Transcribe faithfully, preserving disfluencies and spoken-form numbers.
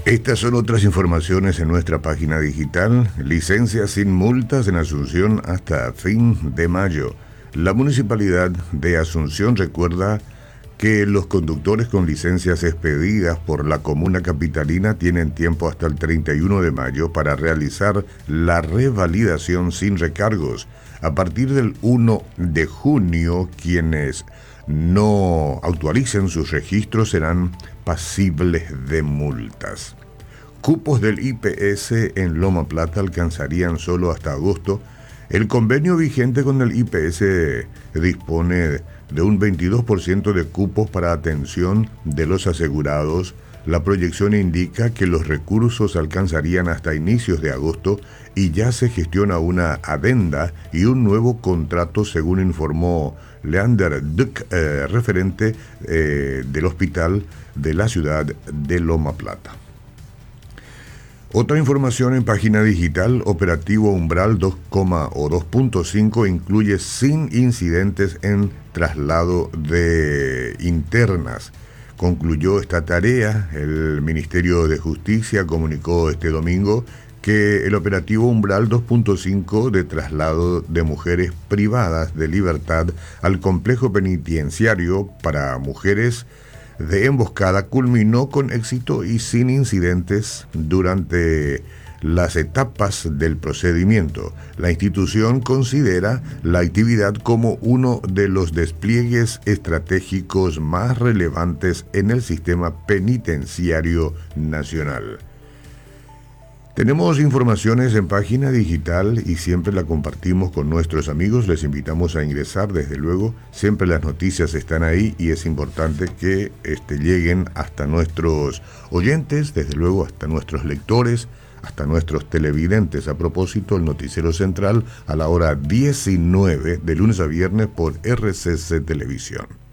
Estas son otras informaciones en nuestra página digital. Licencias sin multas en Asunción hasta fin de mayo. La Municipalidad de Asunción recuerda que los conductores con licencias expedidas por la comuna capitalina tienen tiempo hasta el treinta y uno de mayo para realizar la revalidación sin recargos. A partir del primero de junio, quienes no actualicen sus registros serán pasibles de multas. Cupos del I P S en Loma Plata alcanzarían solo hasta agosto. El convenio vigente con el I P S dispone de un veintidós por ciento de cupos para atención de los asegurados. La proyección indica que los recursos alcanzarían hasta inicios de agosto y ya se gestiona una adenda y un nuevo contrato, según informó Leander Duck, eh, referente eh, del hospital de la ciudad de Loma Plata. Otra información en página digital: operativo Umbral dos, o dos punto cinco incluye sin incidentes en traslado de internas. Concluyó esta tarea. El Ministerio de Justicia comunicó este domingo que el operativo Umbral dos punto cinco de traslado de mujeres privadas de libertad al complejo penitenciario para mujeres de emboscada culminó con éxito y sin incidentes durante las etapas del procedimiento. La institución considera la actividad como uno de los despliegues estratégicos más relevantes en el sistema penitenciario nacional. Tenemos informaciones en página digital y siempre la compartimos con nuestros amigos. Les invitamos a ingresar, desde luego. Siempre las noticias están ahí y es importante que este, lleguen hasta nuestros oyentes, desde luego hasta nuestros lectores, hasta nuestros televidentes. A propósito, el noticiero central a la hora diecinueve de lunes a viernes por R C C Televisión.